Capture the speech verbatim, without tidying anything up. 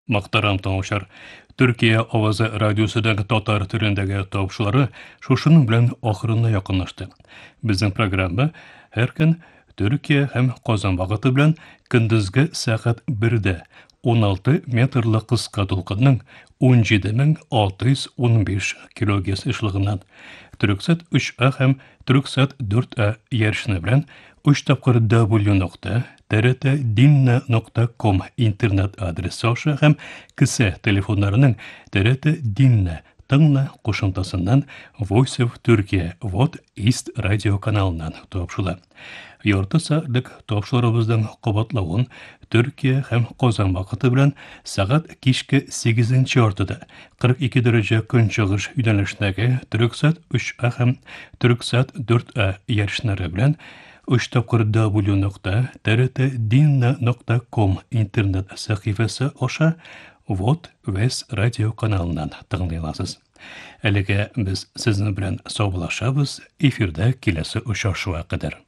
Мактарам таңышар. Төркия авазы радиосыдан татар түрендәге тапшылары шушының белән ахырына якынлашты. Безнең программа һәр көн Төркия һәм Казан вакыты белән көндезге сәгать бердә он алты метрлы кыска тулкынның он җиде мең алты йөз ун биш килогерц эшлегеннән Төрксат өч а һәм Төрксат дүрт а ярышны белән үч тапкыр дабл ю нокта т р т dinna нокта ком интернет адресы аша һәм кесә телефоннарының т р т dinna тыңна кушымтасыннан Voice of Turkey вот East радио каналыннан тапшыла. Ярты сәгатьлек тапшырыбызның кабатлавын Төркия һәм Казан вакыты белән сәгать кичке сигезенче яртыда кырык ике дәрәҗә көнчыгыш юнәлешендәге Төрксат өч а һәм Төрксат дүрт а ярышлары белән үч тапкыр дабл ю нокта т р т dinna нокта ком интернет сәхифәсе аша вот Вес радио каналыннан тыңлый аласыз. Әлегә без сезнең белән саубуллашабыз, эфирдә киләсе очрашуга кадәр.